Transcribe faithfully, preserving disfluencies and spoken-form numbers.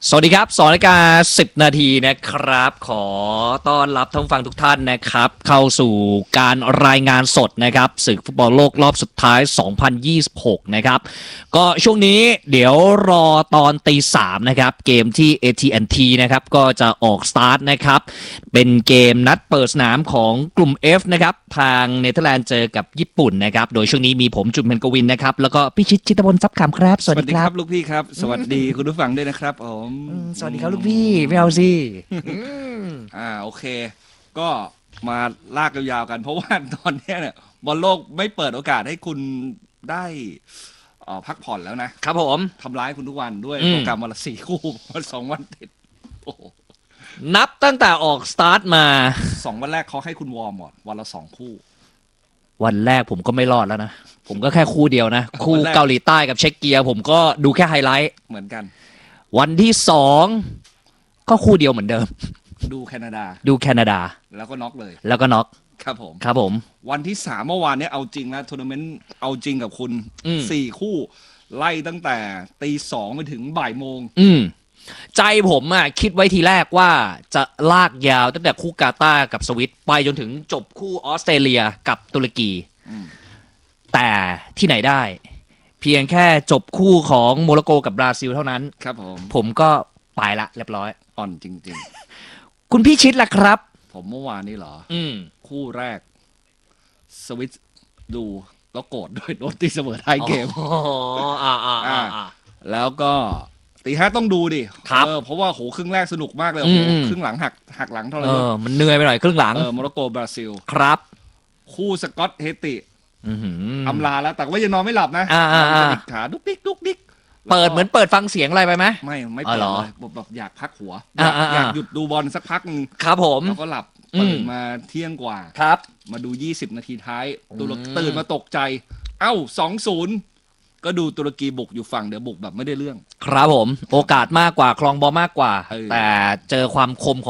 สวัสดีครับสองนาฬิกาสิบนาทีนะครับขอต้อนรับท่านฟังทุกท่านนะครับเข้าสู่การรายงานสดนะครับศึกฟุตบอลโลกรอบสุดท้ายสองพันยี่สิบหกนะครับก็ช่วงนี้เดี๋ยวรอตอนตีสามนะครับเกมที่ เอ ที แอนด์ ที นะครับก็จะออกสตาร์ทนะครับเป็นเกมนัดเปิดสนามของกลุ่ม F นะครับทางเนเธอร์แลนด์เจอกับญี่ปุ่นนะครับโดยช่วงนี้มีผมจุนเพนกวินนะครับแล้วก็พี่ชิดชิตบลทรัพย์คำครับสวัสดีครับลูกพี่ครับสวัสดีคุณผู้ฟังด้วยนะครับผมสวัสดีครับลูกพี่ไม่เอาสิอ่าโอเค ก็มาลากยาวๆกันเพราะว่าตอนนี้เนี่ยบอลโลกไม่เปิดโอกาสให้คุณได้เอ่อพักผ่อนแล้วนะครับผมทำร้ายคุณทุกวันด้วยอืมโปรแกรมวันละสี่คู่วันสองวันติดโอ้โหนับตั้งแต่ออกสตาร์ทมาสองวันแรกเขาให้คุณวอร์มก่อนวันละสองคู่วันแรกผมก็ไม่รอดแล้วนะ ผมก็แค่คู่เดียวนะ คู่วันแรกเกาหลีใต้กับเช็กเกียผมก็ดูแค่ไฮไลท์เหมือนกันวันที่สองก็คู่เดียวเหมือนเดิมดูแคนาดาดูแคนาดาแล้วก็น็อกเลยแล้วก็น็อกครับผมครับผมวันที่สามเมื่อวานเนี้ยเอาจริงนะทัวร์นาเมนต์เอาจริงกับคุณอืมสี่คู่ไล่ตั้งแต่ตีสองไปถึงบ่ายโมงอืมใจผมอ่ะคิดไว้ทีแรกว่าจะลากยาวตั้งแต่คู่กาตาร์กับสวิตไปจนถึงจบคู่ออสเตรเลียกับตุรกีอืมแต่ที่ไหนได้ เพียงแค่จบคู่ของโมร็อกโกกับบราซิลเท่านั้นครับผมผมก็ไปละเรียบร้อยอ่อนจริงคุณพี่ชิดล่ะครับๆ ผมเมื่อวานนี้เหรออืมคู่แรก สวิตดูแล้วโกรธด้วยโดนตีเสมอท้ายเกมอ๋ออ่าอ่าอ่าอ่าแล้วก็ตีห้าต้องดูดิครับเออเพราะว่าโหครึ่งแรกสนุกมากเลยโอ้โหอืมครึ่งหลังหักหักหลังเท่าไหร่เออ มันเหนื่อยไปหน่อยครึ่งหลังเออโมร็อกโกบราซิลครับคู่สกอตเฮติอือหืออำลาแล้ว แต่ว่ายังนอนไม่หลับนะอ่าอ่าอ่านอนกระดิกขาดุกดิกดุกดิกเปิดเหมือนเปิดฟังเสียงอะไรไปไหมไม่ไม่อ๋อเปิดเหรอเลยแบบแบบอยากพักหัวอยากอ่าอ่าอยากหยุดดูบอลสักพักนึงครับผมแล้วก็หลับอืมตื่นมาเที่ยงกว่าครับมาดูยี่สิบนาทีท้ายตุรอืมตื่นมาตกใจ เอ้า สองศูนย์ ก็ดูตุรกีบุกอยู่ฝั่งเดี๋ยวบุกแบบไม่ได้เรื่องครับผม โอกาสมากกว่าคลองบอลมากกว่าเออแต่เจอความคมของ